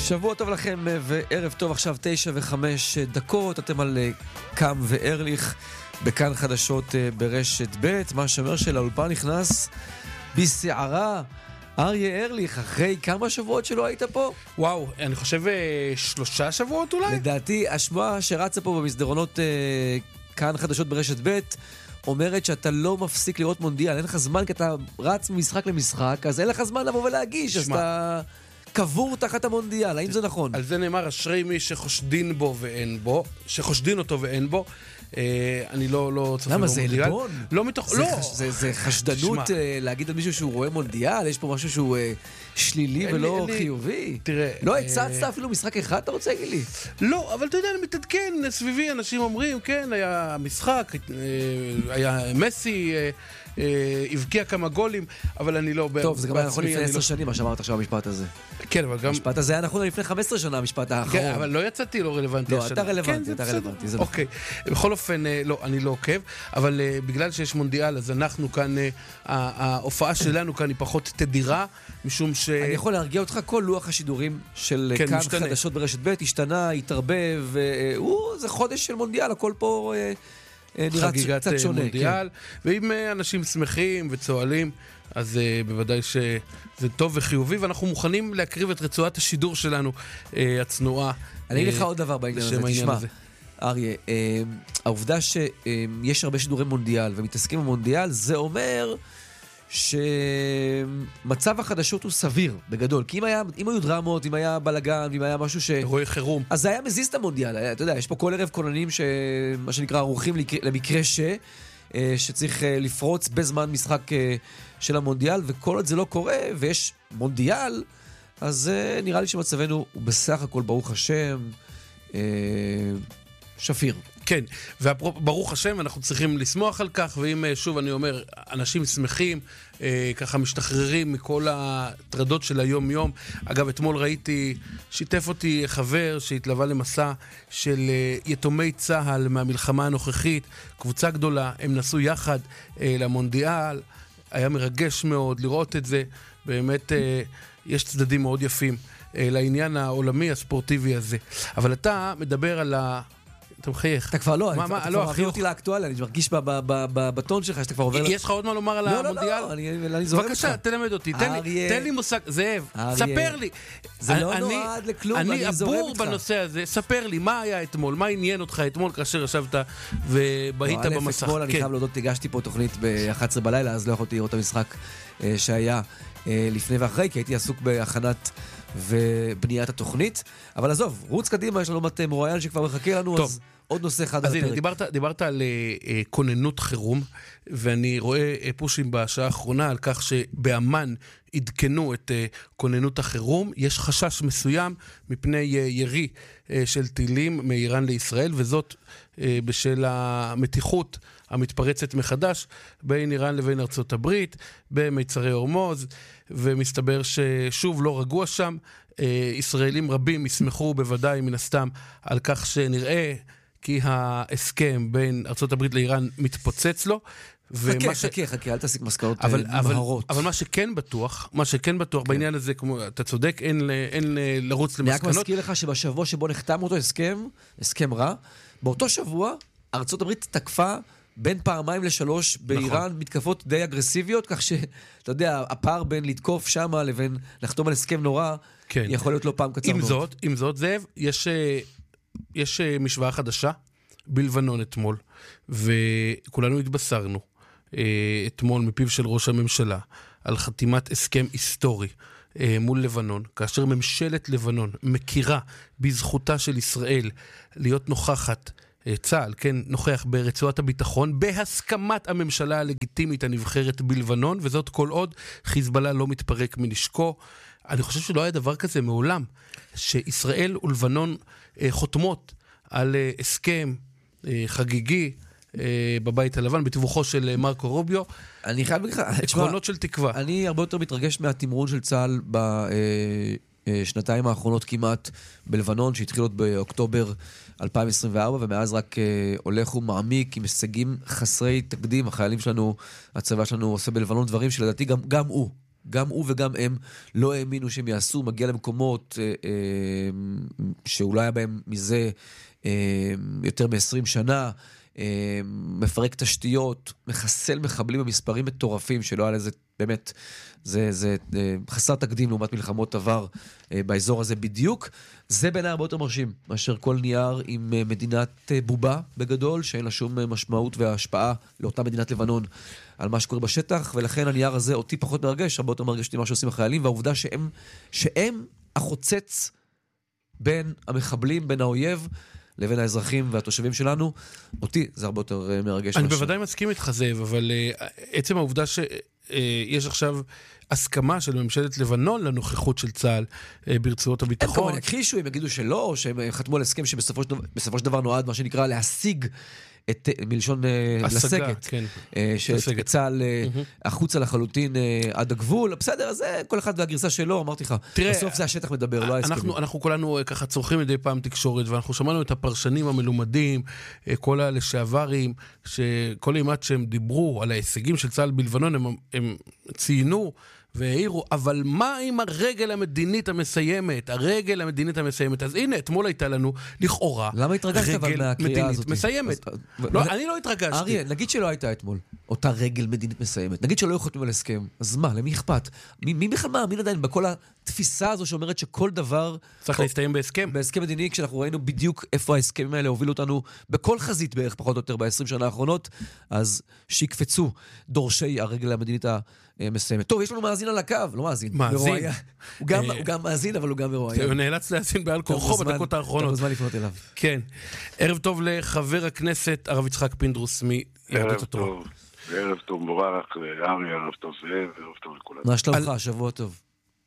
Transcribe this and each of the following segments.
שבוע טוב לכם וערב טוב, עכשיו 9:05, אתם על קם וארליך בכאן חדשות ברשת ב'. מה שאומר שלאולפן נכנס בסערה אריה ארליך, אחרי כמה שבועות שלא היית פה? וואו, אני חושב 3 שבועות אולי? לדעתי, השמועה שרצה פה במסדרונות כאן חדשות ברשת ב' אומרת שאתה לא מפסיק לראות מונדיאל, אין לך זמן כי אתה רץ ממשחק למשחק, אז אין לך זמן לבוא ולהגיש, אז אתה קבור תחת המונדיאל, האם זה נכון? על זה נאמר, אשרי מי שחושדין בו ואין בו, שחושדין אותו ואין בו. אני לא צופה למה, זה במונדיאל. עלבון? לא מתוך... זה חשדנות להגיד על מישהו שהוא רואה מונדיאל? יש פה משהו שהוא שלילי ולא חיובי? תראה... לא הצצת אפילו משחק אחד, אתה רוצה להגיד לי? לא, אבל אתה יודע, אני מתעדכן סביבי, אנשים אומרים, כן, היה משחק, היה מסי, הבקיע כמה גולים, אבל אני לא... טוב, זה גם היה נכון לפני 10 שנים, מה שאמרת עכשיו המשפט הזה. כן, אבל גם... המשפט הזה היה נכון לפני 15 שנה, המשפט האחרון. כן, אבל לא יצאתי לא רלוונטי. לא, אתה רלוונטי, אתה רלוונטי. אוקיי. בכל אופן, לא, אני לא עוקב, אבל בגלל שיש מונדיאל, אז אנחנו כאן, ההופעה שלנו כאן היא פחות תדירה, משום ש... אני יכול להרגיע אותך, כל לוח השידורים של כאן חדשות ברשת ב' השתנה, התערבב, זה חודש של מונדיאל, הכל פה נראה קצת שונה. מונדיאל, ואם אנשים שמחים וצועלים, אז בוודאי שזה טוב וחיובי, ואנחנו מוכנים להקריב את רצועת השידור שלנו הצנועה. אני אגיד לך עוד דבר בעניין הזה, תשמע, אריה, העובדה שיש הרבה שידורי מונדיאל ומתעסקים במונדיאל, זה אומר שמצב החדשות הוא סביר, בגדול. כי אם היו דרמות, אם היה בלגן, אם היה משהו אירועי חירום. אז זה היה מזיז את המונדיאל. אתה יודע, יש פה כל ערב כוננים מה שנקרא ערוכים למקרה שצריך לפרוץ בזמן משחק של המונדיאל, וכל עוד זה לא קורה, ויש מונדיאל, אז נראה לי שמצבנו הוא בסך הכל, ברוך השם, שפיר. כן, וברוך השם, אנחנו צריכים לשמוח על כך, ואם שוב אני אומר, אנשים שמחים, ככה משתחררים מכל הטרדות של היום-יום. אגב, אתמול ראיתי, שיתף אותי חבר שהתלווה למסע של יתומי צהל מהמלחמה הנוכחית, קבוצה גדולה, הם נסעו יחד למונדיאל, היה מרגש מאוד לראות את זה, באמת יש צדדים מאוד יפים לעניין העולמי הספורטיבי הזה. אבל אתה מדבר על אתה מחייך. אתה כבר לא, אתה כבר מביא אותי לאקטואליה, אני מרגיש בטון שלך שאתה כבר עובר... יש לך עוד מה לומר על המונדיאל? לא, אני זורם אותך. בבקשה, תלמד אותי, תן לי מושג, זאב, ספר לי. זה לא נועד לכלום, אני זורם איתך. אני אבור בנושא הזה, ספר לי, מה היה אתמול, מה עניין אותך אתמול כאשר ישבת ובהית במסך. אתמול אני חייב להודות, הגשתי פה תוכנית ב-11 בלילה, אז לא יכולתי לראות את המשחק שהיה לפני ואחרי, כי הייתי עסוק בהכנת ובניית התוכנית, אבל עזוב, רוץ קדימה, יש לנו מרואיין שכבר מחכה לנו, טוב. אז עוד נושא אחד על הפרק. דיברת על כוננות חירום, ואני רואה פושים בשעה האחרונה על כך שבאמן עדכנו את כוננות החירום. יש חשש מסוים מפני ירי של טילים מאיראן לישראל, וזאת בשל המתיחות המתפרצת מחדש בין איראן לבין ארצות הברית, במיצרי הורמוז, ומסתבר ששוב לא רגוע שם. ישראלים רבים ישמחו בוודאי מן הסתם על כך שנראה כי ההסכם בין ארצות הברית לאיראן מתפוצץ לו. חכה, אל תסיק מסקנות מהרות. אבל מה שכן בטוח בעניין הזה, כמו אתה צודק, אין לרוץ למסקנות. אני רק מזכיר לך שבשבוע שבו נחתם אותו הסכם רע, באותו שבוע ארצות הברית תקפה בין 2-3 באיראן, מתקפות די אגרסיביות, כך שאתה יודע, הפער בין לתקוף שמה לבין לחתום על הסכם נורא, יכול להיות לא פעם קצר מאוד. עם זאת, זאב, יש משוואה חדשה בלבנון אתמול, וכולנו התבשרנו אתמול מפיו של ראש הממשלה על חתימת הסכם היסטורי מול לבנון, כאשר ממשלת לבנון מכירה בזכותה של ישראל להיות נוכחת, צה"ל, כן, נוכח ברצועת הביטחון, בהסכמת הממשלה הלגיטימית הנבחרת בלבנון, וזאת כל עוד חיזבאללה לא מתפרק מנשקו. אני חושב שלא היה דבר כזה מעולם, שישראל ולבנון חותמות על הסכם חגיגי בבית הלבן, בתיווכו של מרקו רוביו. אני חייב להגיד לך, עקרונות של תקווה. אני הרבה יותר מתרגש מהתמרון של צה"ל בשנתיים האחרונות כמעט בלבנון, שהתחיל עוד באוקטובר 2024, ומאז רק הולך ומעמיק עם הישגים חסרי תקדים. החיילים שלנו, הצבא שלנו עושה בלבנון דברים שלדעתי גם הוא גם הוא וגם הם לא האמינו שהם יעשו, מגיע למקומות שאולי היה בהם מזה יותר מ-20 שנה, מפרק תשתיות, מחסל מחבלים במספרים מטורפים, שלא היה לזה, באמת, זה חסר תקדים לעומת מלחמות עבר באזור הזה בדיוק. זה בעיניי הרבה יותר מרשים, מאשר כל נייר עם מדינת בובה בגדול, שאין לה שום משמעות והשפעה לאותה מדינת לבנון על מה שקורה בשטח, ולכן הנייר הזה אותי פחות מרגש, הרבה יותר מרגש אותי מה שעושים החיילים, והעובדה שהם החוצץ בין המחבלים, בין האויב, לבין האזרחים והתושבים שלנו, אותי זה הרבה יותר מרגש. אני בוודאי מסכים איתך זאב, אבל עצם העובדה שיש עכשיו הסכמה של ממשלת לבנון לנוכחות של צה"ל ברצועות הביטחון. הם כמובן יכחישו, הם יגידו שלא, או שהם חתמו על הסכם שבסופו של דבר נועד, מה שנקרא, להשיג מלשון לסגת, שאת צה"ל החוצה לחלוטין עד הגבול, בסדר, אז כל אחד והגרסה שלו, אמרתי לך, בסוף זה השטח מדבר, לא ההסכמים. אנחנו כולנו ככה צורכים מדי פעם תקשורת, ואנחנו שמענו את הפרשנים המלומדים, כל הלשעברים, שכל אימת שהם דיברו על ההישגים של צה"ל בלבנון, הם ציינו והעירו, אבל מה עם הרגל המדינית המסיימת? הרגל המדינית המסיימת. אז הנה, אתמול הייתה לנו לכאורה למה התרגשת אבל מהקריאה הזאת? מסיימת. לא, אני לא התרגשתי. אריה, נגיד שלא הייתה אתמול אותה רגל מדינית מסיימת. נגיד שלא יכולים על הסכם. אז מה, למי אכפת? מי בכלל מאמין עדיין בכל התפיסה הזו שאומרת שכל דבר צריך להסתיים בהסכם? בהסכם מדיני, כשאנחנו ראינו בדיוק איפה ההסכמים האלה הובילו אותנו בכל חזית בערך, פחות או יותר, ב-20 שנה האחרונות, אז שיקפצו דורשי הרגל המדינית מסיימת. טוב, יש לנו מאזין על הקו, לא מאזין. מאזין. הוא גם מאזין, אבל הוא גם מרואיין. הוא נאלץ להאזין בעל כורחו בדקות האחרונות. אתה מוזמן לפנות אליו. כן. ערב טוב לחבר הכנסת הרב יצחק פינדרוס מיהדות התורה. ערב טוב מבורך, אריה, ערב טוב זאב, ערב טוב לכולם. מה שלומך? שבוע טוב.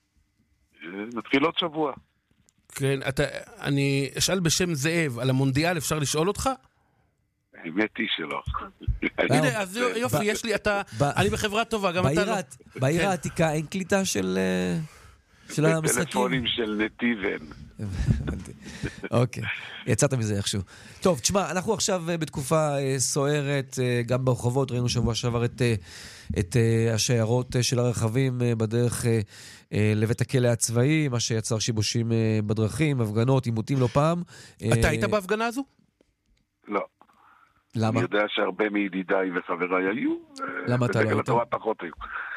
מתחיל עוד שבוע. כן, אני אשאל בשם זאב, על המונדיאל אפשר לשאול אותך? האמת היא שלא. הנה, אז יופי, יש לי, אני בחברה טובה, גם אתה לא. בעיר העתיקה אין קליטה של המשחקים? טלפונים של נתיבן. אוקיי, יצאת מזה איכשהו. טוב, תשמע, אנחנו עכשיו בתקופה סוערת, גם ברחובות, ראינו שבוע שעבר את השיירות של הרכבים בדרך לבית הכלא הצבאי, מה שיצר שיבושים בדרכים, הפגנות, עימותים לא פעם. אתה היית בהפגנה הזו? לא. למה? אני יודע שהרבה מידידיי וחבריי היו. למה אתה לא היית? התורה פחות היו.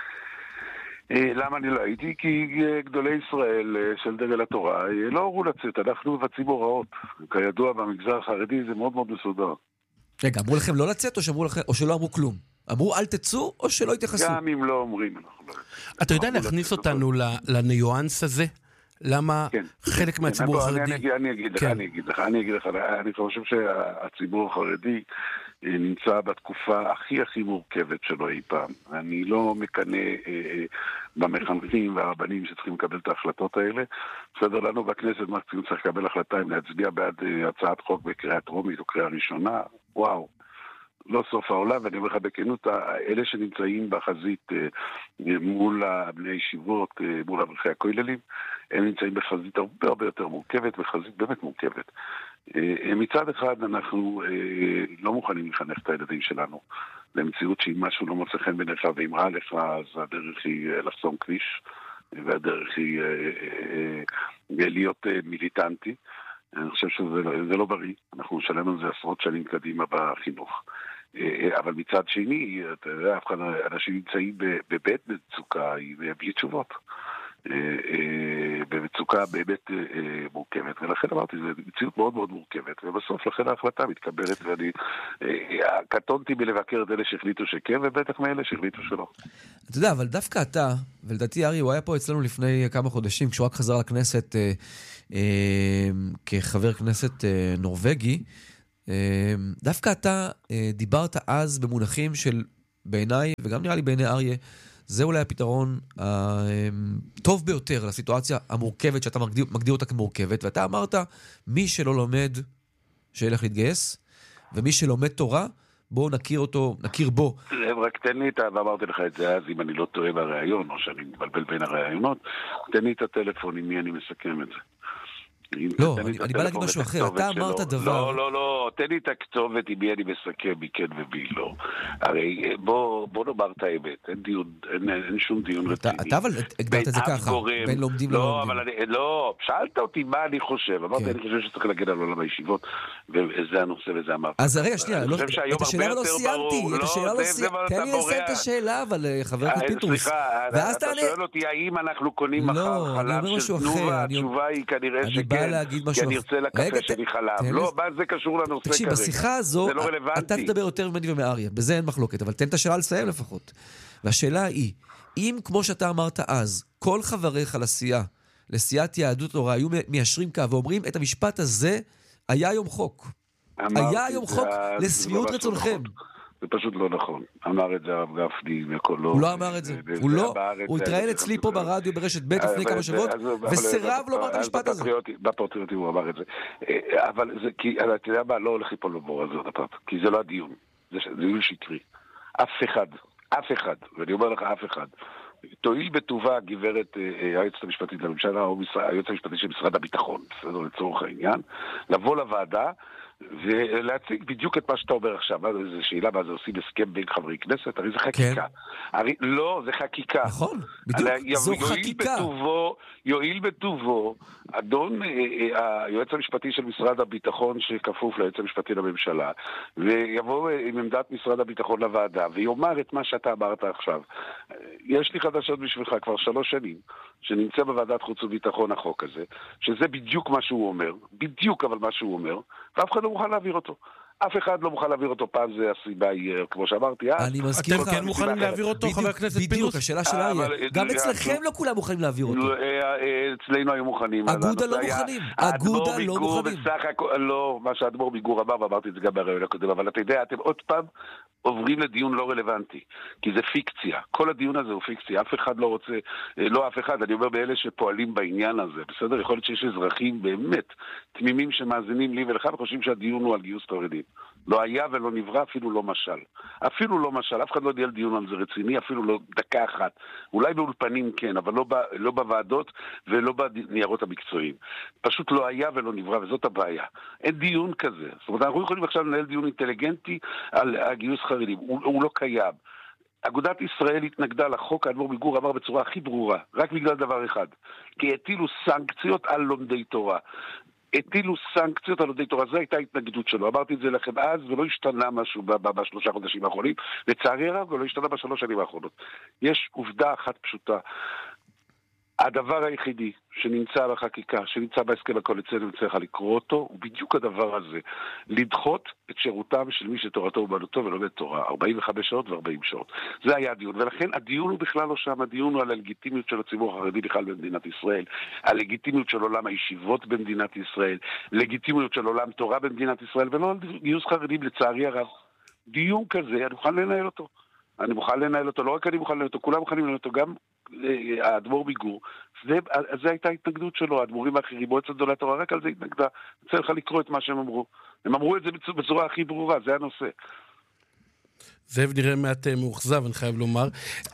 למה אני לא הייתי? כי גדולי ישראל של דגל התורה לא הורו לצאת, אנחנו מבצעים הוראות. כידוע במגזר החרדי זה מאוד מאוד מסודר. רגע, אמרו לכם לא לצאת או שלא אמרו כלום? אמרו אל תצאו או שלא התייחסו? גם אם לא אומרים, אנחנו לא... אתה יודע להכניס אותנו לניואנס הזה? למה חלק מהציבור החרדי... אני אגיד לך, אני חושב שהציבור החרדי נמצא בתקופה הכי מורכבת שלו אי פעם. אני לא מקנה במחנכים והרבנים שצריכים לקבל את ההחלטות האלה. בסדר, לנו בכנסת מקסימום צריך לקבל החלטה אם להצביע בעד הצעת חוק בקריאה טרומית או קריאה ראשונה. וואו. לא סוף העולם, ואני אומר לך בכנות, אלה שנמצאים בחזית מול בני הישיבות, מול אברכי הכוללים, הם נמצאים בחזית הרבה יותר מורכבת, בחזית באמת מורכבת. מצד אחד אנחנו לא מוכנים לחנך את הילדים שלנו למציאות שאם משהו לא מוצא חן בעיניך ואם רע לך, אז הדרך היא לחסום כביש, והדרך היא להיות מיליטנטי. אני חושב שזה לא בריא, אנחנו נשלם על זה עשרות שנים קדימה בחינוך. אבל מצד שני, אתה יודע, אנשים נמצאים בבית מצוקה, בלי תשובות. במצוקה באמת מורכבת, ולכן אמרתי, זו מציאות מאוד מאוד מורכבת, ובסוף לכן ההחלטה מתקבלת, ואני קטונתי מלבקר את אלה שהחליטו שכן, ובטח מאלה שהחליטו שלא. אתה יודע, אבל דווקא אתה, ולדעתי ארי, הוא היה פה אצלנו לפני כמה חודשים, כשהוא רק חזר לכנסת כחבר כנסת נורווגי, דווקא אתה דיברת אז במונחים של בעיניי, וגם נראה לי בעיני אריה, זה אולי הפתרון הטוב ביותר לסיטואציה המורכבת שאתה מגדיר אותה כמורכבת, ואתה אמרת, מי שלא לומד שילך להתגייס, ומי שלומד תורה, בואו נכיר בו. רק תן לי ואמרתי לך את זה אז, אם אני לא טועה ברעיון, או שאני מבלבל בין הרעיונות, תן לי את הטלפון עם מי אני מסכם את זה. לא, אני בא להגיד משהו אחר. אתה אמרת דבר... לא, תן לי את הכתובת עם מי אני מסכם, מי כן ומי לא. הרי בוא נאמר את האמת, אין שום דיון רציני. אתה אבל הגדרת את זה ככה, בין לומדים ללומדים. לא, שאלת אותי מה אני חושב. אמרתי, אני חושב שצריך להגן על עולם הישיבות, וזה הנושא וזה אמרתי. אז רגע, שנייה, את השאלה לא סיימתי. תן לי לסיים את השאלה, אבל חבר הכנסת פינדרוס. סליחה, אתה שואל אותי האם אנחנו קונים מחר חלב של תנובה, התשובה היא כנראה שכן, כי אני ארצה לקפה שלי חלב. לא, מה זה קשור לנושא כרגע? תקשיב, בשיחה הזו, אתה תדבר יותר ממני ומאריה, בזה אין מחלוקת, אבל תן את השאלה לסיים לפחות. והשאלה היא, אם כמו שאתה אמרת אז, כל חבריך לסיעת יהדות התורה היו מיישרים קו ואומרים את המשפט הזה, היה היום חוק. היה היום חוק לשביעות רצונכם. זה פשוט לא נכון. אמר את זה הרב גפני מקולו. הוא לא אמר את זה. הוא התראיין אצלי פה ברדיו ברשת ב' לפני כמה שבועות, וסירב לומר את המשפט הזה. בפטריוטים הוא אמר את זה. אבל זה, כי אתה יודע מה, לא הולך ליפול לבור הזה עוד הפעם. כי זה לא הדיון. זה דיון שקרי. אף אחד, ואני אומר לך אף אחד. תועיל בטובה גברת היועצת המשפטית לממשלה, או היועצת המשפטית של משרד הביטחון, בסדר, לצורך העניין, לבוא לוועדה, ולהציג בדיוק את מה שאתה אומר עכשיו. זו שאלה מה זה עושים הסכם בין חברי כנסת, הרי זה חקיקה. לא, זה חקיקה. נכון, בדיוק, זו חקיקה. יועיל בטובו, אדון היועץ המשפטי של משרד הביטחון שכפוף ליועץ המשפטי לממשלה, ויבוא עם עמדת משרד הביטחון לוועדה, ויאמר את מה שאתה אמרת עכשיו. יש לי חדשות בשבילך כבר 3 שנים, שנמצא בוועדת חוץ וביטחון החוק הזה, שזה בדיוק מה שהוא אומר, בדיוק אבל מה שהוא אומר, ואף אחד לא מוכן להעביר אותו. אף אחד לא מוכן להעביר אותו, פעם זה הסיבה היא, כמו שאמרתי, אני מזכיר לך, אתם כן מוכנים להעביר אותו, חבר הכנסת פינדרוס? בדיוק, השאלה שלה היא, גם אצלכם לא כולם מוכנים להעביר אותו. אצלנו היו מוכנים. אגודה לא מוכנים. אגודה לא מוכנים. לא, מה שהאדמו"ר מגור אמר, ואמרתי את זה גם בראיון הקודם, אבל אתה יודע, אתם עוד פעם עוברים לדיון לא רלוונטי, כי זה פיקציה. כל הדיון הזה הוא פיקציה. אף אחד לא רוצה, לא אף אחד, אני אומר באלה שפועלים בעניין הזה, בסדר? יכול להיות שיש אזרחים באמת תמימים שמאזינים לי ולך וחושבים שהדיון הוא על גיוס חרדים. לא היה ולא נברא, אפילו לא משל. אפילו לא משל, אף אחד לא דיאל דיון על זה רציני, אפילו לא דקה אחת. אולי באולפנים כן, אבל לא בוועדות ולא בניירות המקצועיים. פשוט לא היה ולא נברא, וזאת הבעיה. אין דיון כזה. זאת אומרת, אנחנו יכולים עכשיו לנהל דיון אינטליגנטי על גיוס חרדים. הוא לא קיים. אגודת ישראל התנגדה לחוק, האדמו"ר מגור אמר בצורה הכי ברורה, רק בגלל דבר אחד. כי הטילו סנקציות על לומדי תורה. הטילו סנקציות על לומדי תורה, זו הייתה ההתנגדות שלו. אמרתי את זה לכם אז, ולא השתנה משהו ב3 חודשים האחרונים. לצערי הרב, ולא השתנה ב3 שנים האחרונות. יש עובדה אחת פשוטה. הדבר היחידי שנמצא בחקיקה, שנמצא בהסכם הקואליציוני וצריך לקרוא אותו, הוא בדיוק הדבר הזה. לדחות את שירותם של מי שתורתו אומנותו ולומד תורה, 45 שעות ו40 שעות. זה היה הדיון, ולכן הדיון הוא בכלל לא שם, הדיון הוא על הלגיטימיות של הציבור החרדי בכלל במדינת ישראל, הלגיטימיות של עולם הישיבות במדינת ישראל, לגיטימיות של עולם תורה במדינת ישראל, ולא על גיוס חרדים לצערי הרב. דיון כזה, אני מוכן לנהל אותו. אני מוכן לנהל אותו, לא רק אני מוכן לנהל אותו, כולם מוכנים לנהל אותו, גם האדמו"ר מגור. זה הייתה התנגדות שלו, האדמו"רים האחרים, מועצת גדולי התורה, רק על זה התנגדה. צריך לך לקרוא את מה שהם אמרו. הם אמרו את זה בצורה הכי ברורה, זה הנושא. זאב נראה מעט מאוכזב, אני חייב לומר.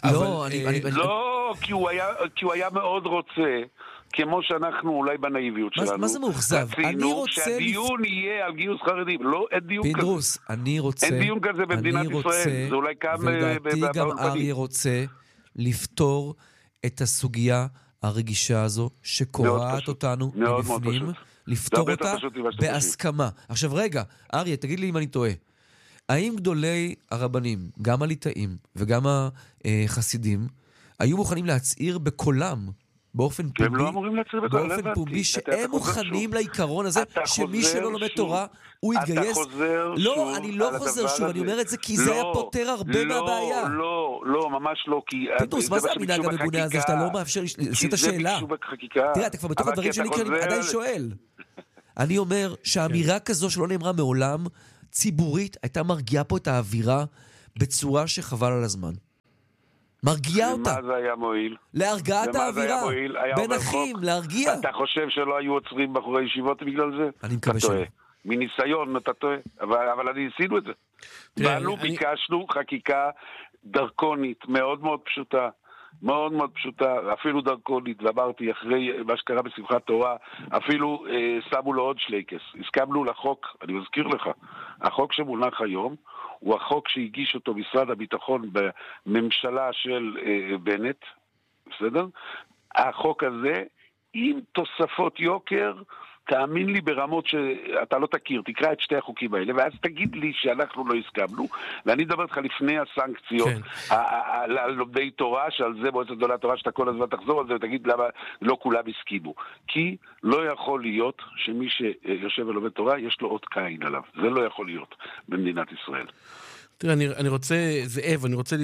לא, כי הוא היה מאוד רוצה, כמו שאנחנו אולי בנאיביות שלנו. מה זה מאוכזב? אני רוצה... שהדיון יהיה על גיוס חרדים. לא, אין דיון כזה. פינדרוס, אני רוצה... אין דיון כזה במדינת ישראל. זה אולי קם... ולדעתי גם אריה רוצה לפתור את הסוגיה הרגישה הזו, שקורעת אותנו מבפנים, לפתור אותה בהסכמה. עכשיו רגע, אריה, תגיד לי אם אני טועה. האם גדולי הרבנים, גם הליטאים וגם החסידים, היו מוכנים להצעיר בקולם, באופן פומבי, הם לא אמורים להצעיר באופן פומבי, שהם מוכנים לעיקרון הזה, שמי שלא לומד תורה, הוא יתגייס? לא, אני לא חוזר שוב, אני אומר את זה כי זה היה פותר הרבה מהבעיה. לא, ממש לא, כי... פינדרוס, מה זה המנהג המגונה הזה שאתה לא מאפשר לשאול את השאלה? תראה, אתה כבר בתוך הדברים שלי, כי אני עדיין שואל. אני אומר שהאמירה כזו שלא נאמרה מעולם, ציבורית, הייתה מרגיעה פה את האווירה בצורה שחבל על הזמן. מרגיעה אותה. מה זה היה מועיל? להרגעת האווירה. בין אחים, להרגיע. אתה חושב שלא היו עוצרים בחורי ישיבות בגלל זה? אני מקווה שלא. מניסיון אתה טועה. אבל אני ניסינו את זה. באנו, ביקשנו חקיקה דרקונית, מאוד מאוד פשוטה. מאוד מאוד פשוטה, אפילו דרקונית, ואמרתי, אחרי מה שקרה בשמחת תורה, אפילו שמו לו עוד שלייקס. הסכמנו לחוק, אני מזכיר לך, החוק שמונח היום, הוא החוק שהגיש אותו משרד הביטחון בממשלה של בנט, בסדר? החוק הזה, עם תוספות יוקר, תאמין לי ברמות שאתה לא תכיר, תקרא את שתי החוקים האלה, ואז תגיד לי שאנחנו לא הסכמנו, ואני מדבר איתך לפני הסנקציות, על לומדי תורה, שעל זה מועצת גדולי התורה, שאתה כל הזמן תחזור על זה, ותגיד למה לא כולם הסכימו. כי לא יכול להיות שמי שיושב ולומד תורה, יש לו עוד קין עליו. זה לא יכול להיות במדינת ישראל. תראה, אני רוצה, זאב, אני רוצה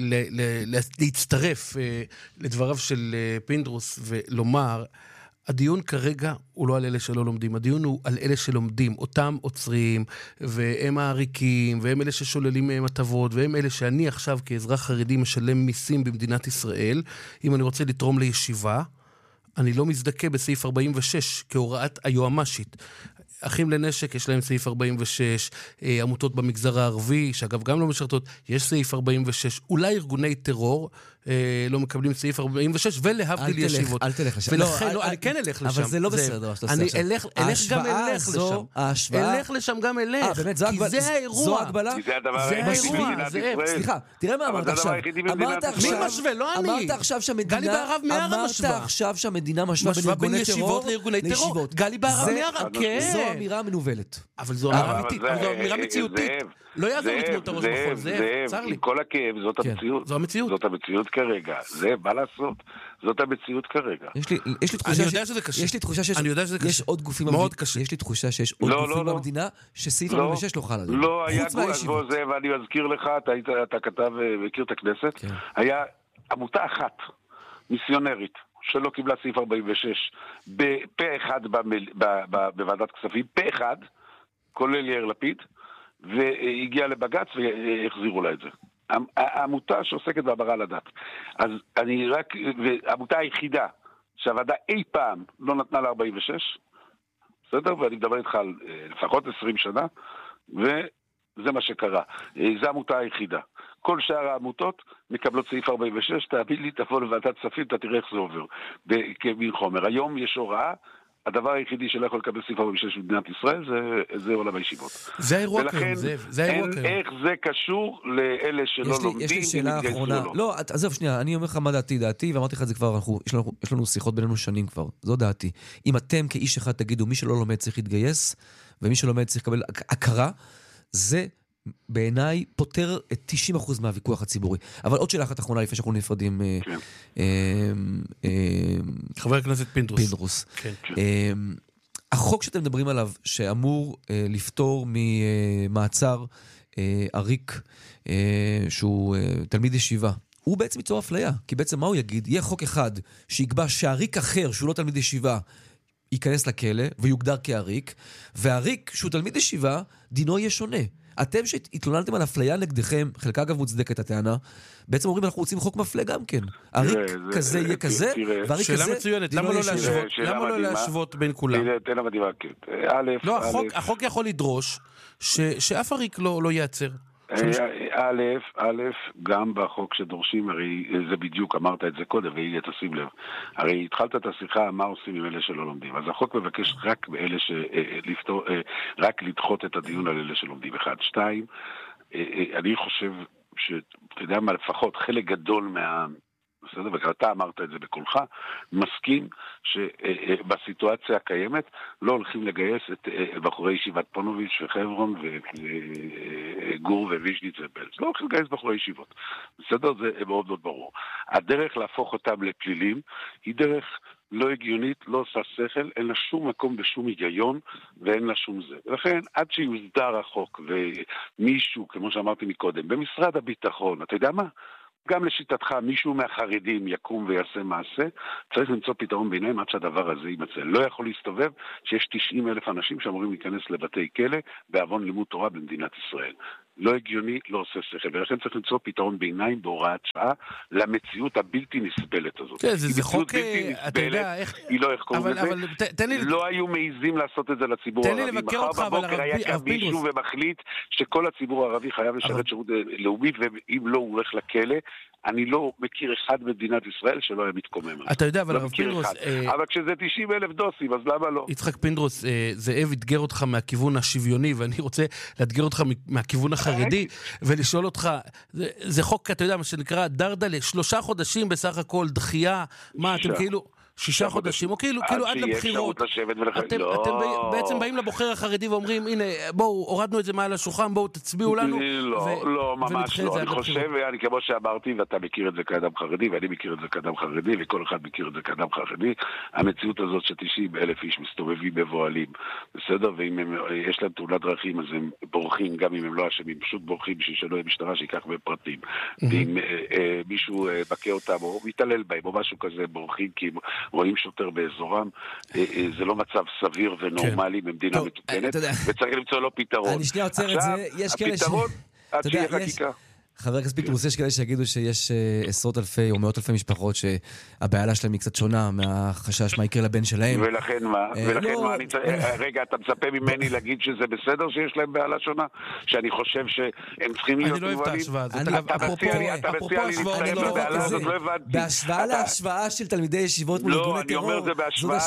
להצטרף לדבריו של פינדרוס ולומר, הדיון כרגע הוא לא על אלה שלא לומדים, הדיון הוא על אלה שלומדים, אותם עוצרים, והם העריקים, והם אלה ששוללים מהם הטבות, והם אלה שאני עכשיו כאזרח חרדי משלם מיסים במדינת ישראל, אם אני רוצה לתרום לישיבה, אני לא מזדכה בסעיף 46 כהוראת היועמשית. אחים לנשק, יש להם סעיף 46, עמותות במגזר הערבי, שאגב גם לא משרתות, יש סעיף 46, אולי ארגוני טרור לא מקבלים סעיף 46, ולהבדיל ישיבות. אל תלך לשם. ולכן, אני כן אלך לשם. אבל זה לא בסדר מה שאתה עושה עכשיו. אני אלך גם אלך לשם. אלך לשם גם אלך. כי זה האירוע. זו הגבלה. זה הדבר היחידי במדינת ישראל. סליחה, תראה מה אמרת עכשיו. מי משווה? לא אני. אמרת עכשיו שהמדינה... גלי בהרב מיארה משווה. אמרת עכשיו שהמדינה משווה בין ישיבות לארגוני טרור. גלי בהרב מיארה, כן. זו אמירה מנוולת. אבל זו אמירה אמיתית, זו אמירה מציאותית. לא יעזור לתמול את הראש בחול, צר לי. עם כל הכאב, זאת המציאות. זו המציאות. זאת המציאות כרגע. זה, מה לעשות? זאת המציאות כרגע. יש לי תחושה שיש עוד גופים... מאוד קשה. יש לי תחושה שיש עוד גופים במדינה שסעיף 46 לא חל עליהם. לא, היה גוף זה, ואני מזכיר לך, אתה כתב, מכיר את הכנסת, היה עמותה אחת, מיסיונרית, שלא קיבלה סעיף 46, בפה אחד בוועדת כספים, פה אחד, כולל יאיר לפיד, והגיע לבגץ והחזירו לה את זה. העמותה שעוסקת בהעברה לדת. אז אני רק, והעמותה היחידה שהוועדה אי פעם לא נתנה לה 46, בסדר? ואני מדבר איתך על לפחות 20 שנה, וזה מה שקרה. זו העמותה היחידה. כל שאר העמותות מקבלות סעיף 46, תאמין לי, תבוא לוועדת כספים, אתה תראה איך זה עובר. כמין חומר. היום יש הוראה, הדבר היחידי שלא יכול לקבל סעיף 46 במדינת ישראל זה עולם הישיבות. זה האירוע כיום, זה האירוע כיום. איך זה קשור לאלה שלא לומדים? יש לי שאלה אחרונה. לא, עזוב שנייה, אני אומר לך מה דעתי, ואמרתי לך את זה כבר, יש לנו שיחות בינינו שנים כבר, זו דעתי. אם אתם כאיש אחד תגידו, מי שלא לומד צריך להתגייס, ומי שלומד צריך לקבל הכרה, זה בעיניי פותר את 90% מהוויכוח הציבורי. אבל עוד שאלה אחת אחרונה לפני שאנחנו נפרדים. חבר הכנסת פינדרוס. החוק שאתם מדברים עליו, שאמור לפתור ממעצר עריק, שהוא תלמיד ישיבה, הוא בעצם ייצור אפליה. כי בעצם מה הוא יגיד? יהיה חוק אחד שיקבע שעריק אחר, שהוא לא תלמיד ישיבה, ייכנס לכלא ויוגדר כעריק, והעריק, שהוא תלמיד ישיבה, דינו יהיה שונה. אתם שהתלוננתם על אפליה נגדכם, חלקה אגב מוצדקת הטענה, בעצם אומרים אנחנו רוצים חוק מפלה גם כן. עריק כזה יהיה כזה, ועריק כזה... שאלה מצוינת, למה לא להשוות בין כולם? תן לה מדהימה, כן. לא, החוק יכול לדרוש שאף עריק לא ייעצר. א', גם בחוק שדורשים, הרי זה בדיוק, אמרת את זה קודם, והיא תשים לב. הרי התחלת את השיחה, מה עושים עם אלה שלא לומדים. אז החוק מבקש רק באלה רק לדחות את הדיון על אלה שלומדים. 1, 2, אני חושב שאתה יודע מה, לפחות חלק גדול בסדר, ואתה אמרת את זה בקולך, מסכים שבסיטואציה הקיימת לא הולכים לגייס את בחורי ישיבת פונוביץ' וחברון וגור וויז'ניץ ובלז. לא הולכים לגייס בחורי ישיבות. בסדר, זה מאוד מאוד ברור. הדרך להפוך אותם לפלילים היא דרך לא הגיונית, לא עושה שכל, אין לה שום מקום בשום היגיון ואין לה שום זה. ולכן, עד שיוסדר החוק ומישהו, כמו שאמרתי מקודם, במשרד הביטחון, אתה יודע מה? גם לשיטתך, מישהו מהחרדים יקום ויעשה מעשה, צריך למצוא פתרון ביניים עד שהדבר הזה יימצא. לא יכול להסתובב שיש 90,000 אנשים שאמורים להיכנס לבתי כלא בעוון לימוד תורה במדינת ישראל. לא הגיוני, לא עושה שכל, ולכן צריך למצוא פתרון ביניים בהוראת שעה למציאות הבלתי נסבלת הזאת. זה חוק, אתה יודע, היא לא איך קוראים לזה, לא היו מעיזים לעשות את זה לציבור הערבי. מחר בבוקר היה כאן מישהו ומחליט שכל הציבור הערבי חייב לשרת שירות לאומי, ואם לא הוא הולך לכלא, אני לא מכיר אחד במדינת ישראל שלא היה מתקומם. אתה יודע, אבל הרב פינדרוס... אבל כשזה 90,000 דוסים, אז למה לא? יצחק פינדרוס, זאב יתגר אותך מהכיוון השוויוני, ואני רוצה לאתגר אותך מהכיוון החרדי, ולשאול אותך, זה חוק, אתה יודע, מה שנקרא דרדלה, 3 חודשים בסך הכל, דחייה, מה, אתם כאילו... 6 חודשים, או כאילו עד לבחירות. אתם בעצם באים לבוחר החרדי ואומרים, הנה, בואו, הורדנו את זה מעל השולחן, בואו תצביעו לנו. לא, ממש לא. אני חושב, כמו שאמרתי, ואתה מכיר את זה כאדם חרדי, ואני מכיר את זה כאדם חרדי, וכל אחד מכיר את זה כאדם חרדי, המציאות הזאת ש90,000 איש מסתובבים מבועלים, בסדר? ואם יש להם תאונת דרכים, אז הם בורחים, גם אם הם לא אשמים, פשוט בורחים שלא יהיה משטרה שיקח בפרטים. ואם מישהו בקה אותם, או מתעלל בהם, או משהו כזה, בורחים כי רואים שוטר באזורם, זה לא מצב סביר ונורמלי במדינה מתוקנת, וצריך למצוא לו פתרון. אני שנייה עוצר את זה, יש כאלה הפתרון, עד שיהיה חקיקה. חבר הכנסת פינדרוס, יש כאלה שיגידו שיש עשרות אלפי או מאות אלפי משפחות שהבעלה שלהם היא קצת שונה מהחשש מה יקרה לבן שלהם. ולכן מה? רגע, אתה מצפה ממני להגיד שזה בסדר שיש להם בעלה שונה? שאני חושב שהם צריכים להיות מובנים? אני לא אוהב את ההשוואה הזאת. אתה מציע לי להצטרף לבעלה הזאת, לא הבנתי. בהשוואה להשוואה של תלמידי ישיבות מול ארגוני טרור. לא, אני אומר זה בהשוואה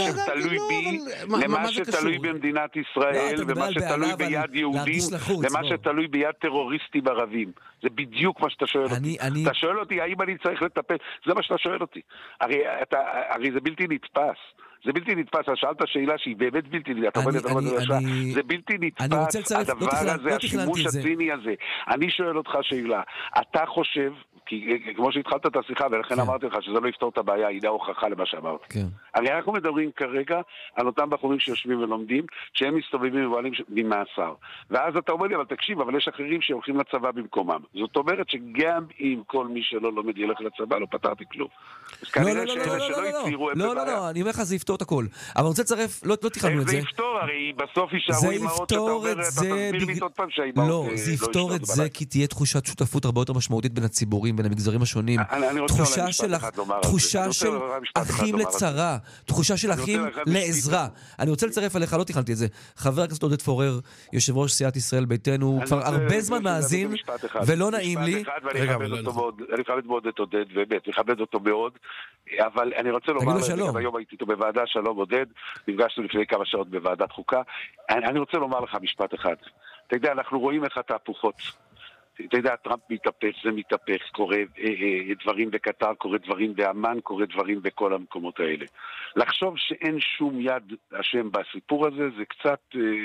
למה שתלוי במדינת ישראל, ומה שתלוי ביד יהודים, ומה שתלוי ביד טרוריסטים ערבים. זה בדיוק מה שאתה שואל אותי. אתה שואל אותי, האם אני צריך לטפל? זה מה שאתה שואל אותי. הרי זה בלתי נתפס. זה בלתי נתפס. שאלת שאלה שהיא באמת בלתי נתפס. זה בלתי נתפס, הדבר הזה, השימוש הציני הזה. אני שואל אותך שאלה. אתה חושב, כי כמו שהתחלת את השיחה, ולכן אמרתי לך שזה לא יפתור את הבעיה, הנה ההוכחה למה שאמרתי. הרי אנחנו מדברים כרגע על אותם בחורים שיושבים ולומדים, שהם מסתובבים ובועלים ממאסר. ואז אתה אומר לי, אבל תקשיב, אבל יש אחרים שהולכים לצבא במקומם. זאת אומרת שגם אם כל מי שלא לומד ילך לצבא, לא פתרתי כלום. אז כנראה שאלה שלא יצליחו את הבעיה. לא, אני אומר לך, זה יפתור את הכל. אבל אני רוצה לצרף, לא תכננו את זה. זה יפתור, הרי בסוף יישארו אימהות שאתה אומר, אתה תסביר לי עוד פעם שהאימהות לא, זה יפתור את זה כי תהיה תחושת שותפות הרבה יותר משמעותית בין הציבורים, בין המגזרים השונים. תחושה של אחים לצרה, תחושה של אחים לעזרה. אני רוצה לצרף עליך, לא תכננתי את זה. חבר הכנסת עודד פורר, יושב ראש סיעת ישראל ביתנו, כבר הרבה זמן מאזין, ולא נעים לי. אני מכבד מאוד את עודד, באמת, מכבד אותו מאוד, אבל אני רוצה לומר, היום הייתי איתו בוועדה, שלום עודד, נפגשנו לפני כמה שעות בוועדת חוקה, אני רוצה לומר לך משפט אחד. אתה יודע, אנחנו רואים איך התהפוכות. אתה יודע, טראמפ מתהפך, זה מתהפך, קורה דברים בקטר, קורה דברים באמן, קורה דברים בכל המקומות האלה. לחשוב שאין שום יד השם בסיפור הזה, זה קצת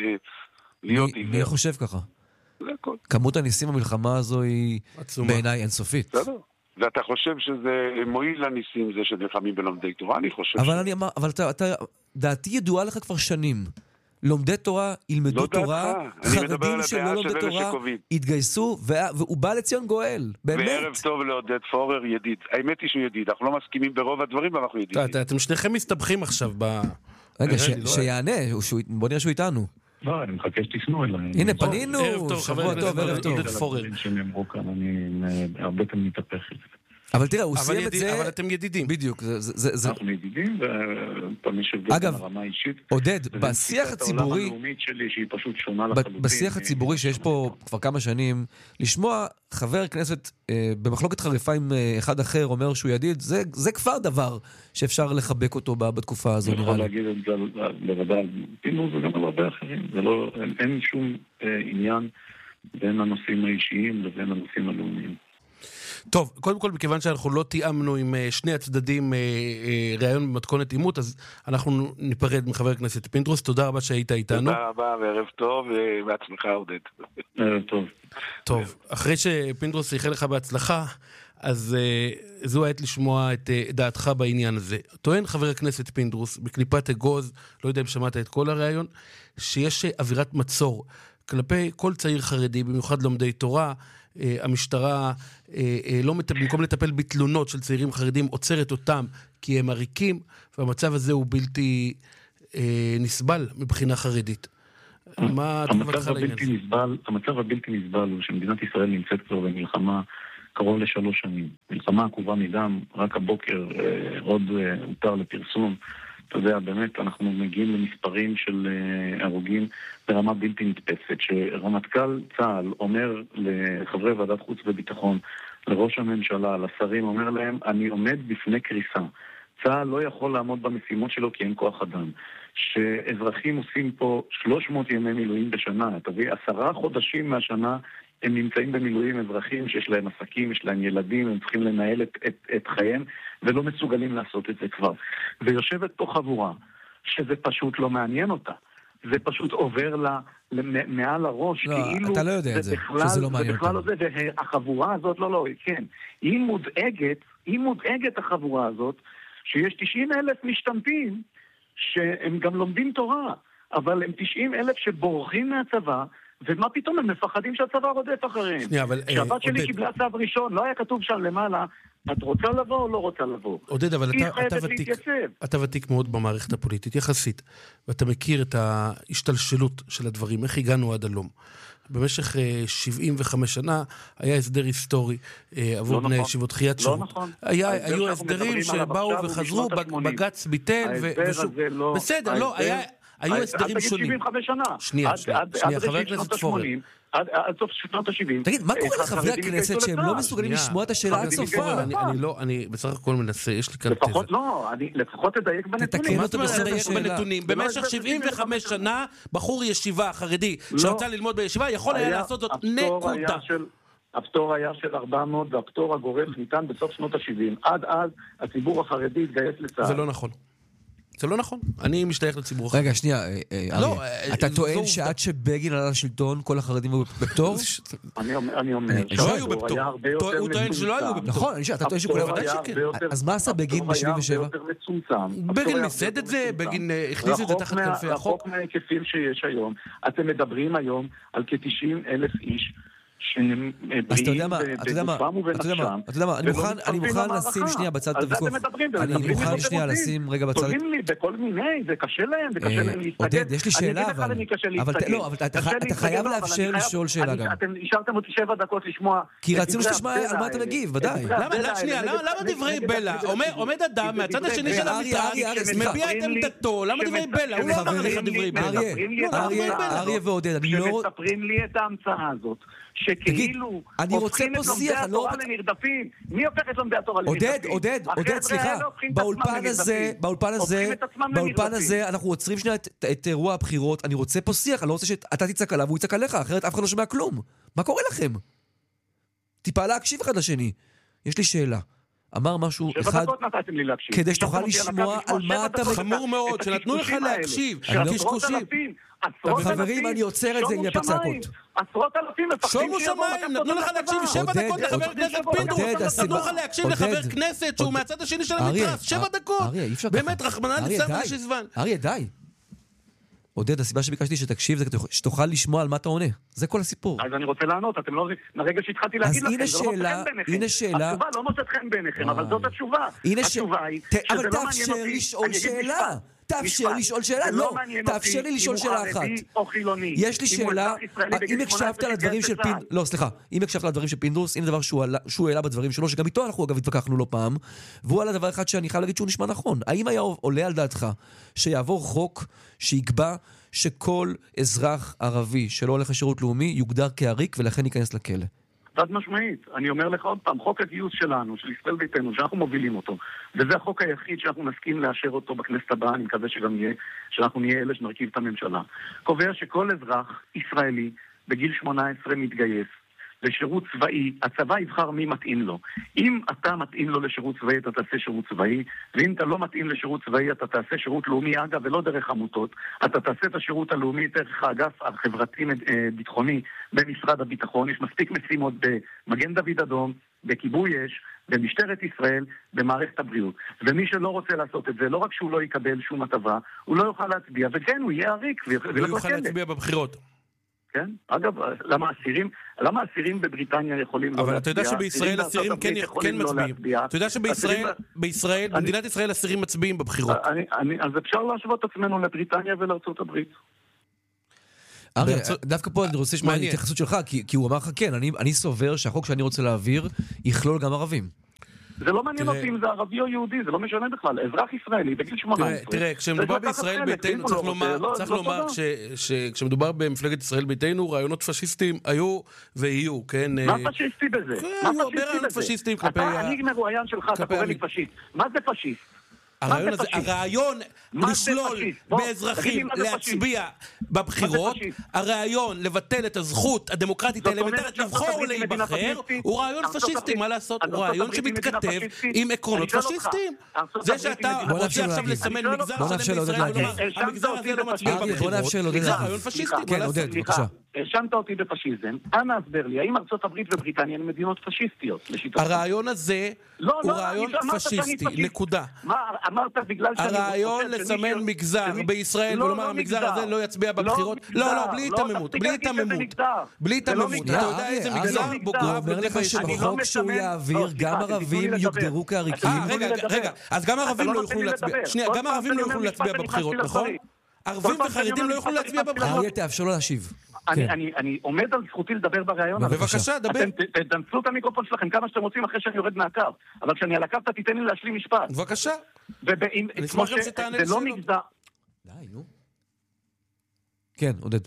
להיות עיוור. מי חושב ככה? זה הכל. כמות הניסים במלחמה הזו היא בעיניי אינסופית. ואתה חושב שזה מועיל לניסים זה שנלחמים בלומדי תורה? אני חושב אבל דעתי ידועה לך כבר שנים. לומדי תורה ילמדו תורה, חרדים שלא לומדי תורה יתגייסו, והוא בא לציון גואל, באמת. וערב טוב לעודד פורר, ידיד. האמת היא שהוא ידיד, אנחנו לא מסכימים ברוב הדברים, אבל אנחנו ידידים. אתם שניכם מסתבכים עכשיו רגע, שיענה, בוא נראה שהוא איתנו. לא, אני מחכה שתפנו אליי. הנה, פנינו, שבוע טוב, ערב טוב. עודד פורר. שנאמרו כאן, אני הרבה פעמים מתהפך את זה. אבל תראה, הוא סיים את זה... אבל אתם ידידים. בדיוק. אנחנו ידידים, ופעמים שבדל ברמה אישית. עודד, בשיח הציבורי... הלאומית שלי, שהיא פשוט שונה לחלוטין. בשיח הציבורי שיש פה כבר כמה שנים, לשמוע חבר כנסת במחלוקת חריפה עם אחד אחר אומר שהוא ידיד, זה כבר דבר שאפשר לחבק אותו בתקופה הזו. אני יכול להגיד את זה לבדל פינדרוס וגם על הרבה אחרים. אין שום עניין בין הנושאים האישיים לבין הנושאים הלאומיים. טוב, קודם כל, מכיוון שאנחנו לא תיאמנו עם שני הצדדים ראיון במתכונת עימות, אז אנחנו ניפרד מחבר הכנסת פינדרוס. תודה רבה שהיית איתנו. תודה רבה, וערב טוב, ובהצלחה עודד. ערב טוב. טוב, אחרי שפינדרוס יחל לך בהצלחה, אז זו העת לשמוע את דעתך בעניין הזה. טוען חבר הכנסת פינדרוס, בקליפת אגוז, לא יודע אם שמעת את כל הראיון, שיש אווירת מצור כלפי כל צעיר חרדי, במיוחד לומדי תורה. המשטרה במקום לטפל בתלונות של צעירים חרדים עוצרת אותם כי הם עריקים, והמצב הזה הוא בלתי נסבל מבחינה חרדית. מה תגובתך לעניין הזה? המצב הבלתי נסבל הוא שמדינת ישראל נמצאת כבר במלחמה קרוב ל3 שנים. מלחמה עקובה מדם, רק הבוקר עוד הותר לפרסום. אתה יודע, באמת אנחנו מגיעים למספרים של הרוגים ברמה בלתי נתפסת, שרמטכ"ל צה"ל אומר לחברי ועדת חוץ וביטחון לראש הממשלה, לשרים, אומר להם, אני עומד בפני קריסה. צה"ל לא יכול לעמוד במשימות שלו כי אין כוח אדם. שאזרחים עושים פה 300 ימי מילואים בשנה, תביא 10 חודשים מהשנה הם נמצאים במילואים אזרחים שיש להם עסקים, יש להם ילדים, הם צריכים לנהל את חייהם ולא מסוגלים לעשות את זה כבר. ויושבת פה חבורה שזה פשוט לא מעניין אותה. זה פשוט עובר מעל הראש, לא, כאילו אתה לא יודע את זה, שזה לא מעניין אותה. והחבורה הזאת, כן. היא מודאגת החבורה הזאת, שיש 90,000 משתמטים, שהם גם לומדים תורה, אבל הם 90,000 שבורחים מהצבא, ומה פתאום הם מפחדים שהצבא רודף אחריהם. כשהבת שלי קיבלה צו ראשון, לא היה כתוב שם למעלה, את רוצה לבוא או לא רוצה לבוא? עודד, אבל אתה ותיק מאוד במערכת הפוליטית, יחסית, ואתה מכיר את ההשתלשלות של הדברים, איך הגענו עד הלום. במשך 75 שנה היה הסדר היסטורי עבור בני ישיבות חיית שירות. לא נכון. היו הסדרים שבאו וחזרו, בג"ץ ביטל, בסדר, לא, היו הסדרים שונים. עד 75 שנה. שנייה, חבר הכנסת פורר. עד סוף שנות ה-70. תגיד, מה קורה לחברי הכנסת שהם לא מסוגלים לשמוע את השאלה עד סופה? אני בסך הכל מנסה, יש לי כאן תזה. לפחות תדייק בנתונים. תתקן אותו בסוף השאלה. במשך 75 שנה, בחור ישיבה חרדי שרצה ללמוד בישיבה, יכול היה לעשות זאת נקודה. הפטור היה של 400, והפטור הגורף ניתן בסוף שנות ה-70. עד אז הציבור החרדי התגייס לצה"ל. זה לא נכון. זה לא נכון. אני משתייך לציבור אחר. רגע, שנייה, אתה טוען שעד שבגין עלה לשלטון, כל החרדים היו בפטור? אני אומר, לא היו בפטור. הוא טוען שלא היו בפטור. נכון, אתה טוען שכולם... אז מה עשה בגין ב-77? בגין מיסד את זה, בגין הכניס את זה תחת כנפי החוק. רחוק מההיקפים שיש היום. אתם מדברים היום על כ-90,000 איש שהם בריאים בגופם ובנפשם. אתה יודע מה, אני מוכן לשים שנייה בצד את הוויכוח. אני מוכן שנייה לשים רגע בצד. תולים לי בכל מיני, זה קשה להם להסתכל. עודד, יש לי שאלה, אבל אתה חייב לאפשר לשאול שאלה גם. אתם השארתם אותי 7 דקות לשמוע. כי רצינו שתשמע על מה אתה מגיב, ודאי. למה דברי בלע? עומד אדם מהצד השני של המתרס, מביע את עמדתו, למה דברי בלע? הוא לא אמר לך דברי בלע. אריה ועודד, שמספרים לי את ההמצאה הזאת. שכאילו הופכים את לומדי התורה לנרדפים. מי הופך את לומדי התורה לנרדפים? עודד, סליחה, באולפן הזה אנחנו עוצרים שנייה את אירוע הבחירות, אני רוצה פה שיח, אני לא רוצה שאתה תצעק עליו והוא יצעק עליך, אחרת אף אחד לא שומע כלום. מה קורה לכם? טיפה להקשיב אחד לשני. יש לי שאלה. אמר משהו אחד, כדי שתוכל לשמוע על מה אתה... חמור מאוד, שנתנו לך להקשיב, קשקושים. חברים, אני עוצר את זה עם הפצעקות. עשרות אלפים מפחדים שומו שמיים, נתנו לך להקשיב 7 דקות לחבר כנסת פינדרוס, נתנו לך להקשיב לחבר כנסת שהוא מהצד השני של המתרס, 7 דקות. באמת, רחמנא ליצלן ולשזבן. אריה, די. עודד, הסיבה שביקשתי שתקשיב זה שתוכל לשמוע על מה אתה עונה. זה כל הסיפור. אז אני רוצה לענות, אתם לא... לרגע שהתחלתי להגיד לכם, זה לא מוצא חן בעיניכם. הנה שאלה. התשובה לא מוצאת חן בעיניכם, אבל זאת התשובה. התשובה היא שזה לא מעניין אותי. אבל תאפשר לשאול שאלה. תאפשר לשאול שאלה. לא, תאפשר לי לשאול שאלה אחת. יש לי שאלה, אם הקשבת על הדברים של פינדרוס, לא, סליחה, אם הקשבת על הדברים של פינדרוס, אם דבר שהוא העלה בדברים שלו, שגם איתו אנחנו אגב התווכחנו לא פעם, והוא עלה דבר אחד שאני חייב להגיד שהוא נשמע נכון. האם היה עולה על דעתך שיעבור חוק שיקבע שכל אזרח ערבי שלא הולך לשירות לאומי יוגדר כעריק ולכן ייכנס לכלא? חד משמעית. אני אומר לך עוד פעם, חוק הגיוס שלנו, של ישראל ביתנו, שאנחנו מובילים אותו, וזה החוק היחיד שאנחנו נסכים לאשר אותו בכנסת הבאה, אני מקווה שגם יהיה, שאנחנו נהיה אלה שנרכיב את הממשלה, קובע שכל אזרח ישראלי בגיל 18 מתגייס לשירות צבאי, הצבא יבחר מי מתאים לו. אם אתה מתאים לו לשירות צבאי, אתה תעשה שירות צבאי, ואם אתה לא מתאים לשירות צבאי, אתה תעשה שירות לאומי, אגב, ולא דרך עמותות, אתה תעשה את השירות הלאומי דרך האגף החברתי-ביטחוני במשרד הביטחון. יש מספיק משימות במגן דוד אדום, בכיבוי אש, במשטרת ישראל, במערכת הבריאות. ומי שלא רוצה לעשות את זה, לא רק שהוא לא יקבל שום הטבה, הוא לא יוכל להצביע, וכן, הוא יהיה עריק. לא יוכל להצביע בבחירות. כן? אגב, למה אסירים בבריטניה יכולים לא להצביע? אבל אתה יודע שבישראל אסירים כן מצביעים. אתה יודע שבישראל, במדינת ישראל אסירים מצביעים בבחירות. אז אפשר להשוות את עצמנו לבריטניה ולארצות הברית. דווקא פה אני רוצה לשמוע את ההתייחסות שלך, כי הוא אמר לך כן, אני סובר שהחוק שאני רוצה להעביר יכלול גם ערבים. זה לא מעניין אותי אם זה ערבי או יהודי, זה לא משנה בכלל. אזרח ישראלי בגיל 18. תראה, כשמדובר בישראל ביתנו, צריך לומר שכשמדובר במפלגת ישראל ביתנו, רעיונות פשיסטיים היו ויהיו, כן? מה פשיסטי בזה? כן, היו הרבה רעיונות פשיסטיים כלפי... אני מרואיין שלך, אתה קורא לי פשיסט. מה זה פשיסט? הרעיון לשלול באזרחים להצביע בבחירות, הרעיון לבטל את הזכות הדמוקרטית האלמנטרית לבחור ולהיבחר, הוא רעיון פשיסטי, מה לעשות? הוא רעיון שמתכתב עם עקרונות פשיסטיים. זה שאתה רוצה עכשיו לסמן מגזר שלם בישראל ולומר, המגזר הזה לא מצביע בבחירות, זה רעיון פשיסטי, מה לעשות? האשמת אותי בפשיזם, אנא הסבר לי, האם ארצות הברית ובריטניה הן מדינות פשיסטיות? הרעיון הזה הוא רעיון פשיסטי, נקודה. אמרת בגלל שאני... הרעיון לסמן מגזר בישראל ולומר המגזר הזה לא יצביע בבחירות, לא, בלי תממות, בלי תממות, אתה יודע איזה מגזר בוגרב. הוא אומר לך שבחוק שהוא יעביר גם ערבים יוגדרו כעריקים. רגע, אז גם ערבים לא יוכלו להצביע, שנייה, גם ערבים לא יוכלו להצביע בבחירות, נכון? ערבים וחרדים לא יוכלו להצביע בבחירות. אריה, תאפשר לו להשיב. אני עומד על זכותי לדבר ברעיון. בבקשה, דבר. אתם תנצלו את המיקרופון שלכם כמה שאתם רוצים אחרי שאני יורד מהקו. אבל כשאני על הקו, אתה תיתן לי להשלים משפט. בבקשה. אני אשמח גם שתענה לשאלות. זה לא מגזר. די, נו. כן, עודד.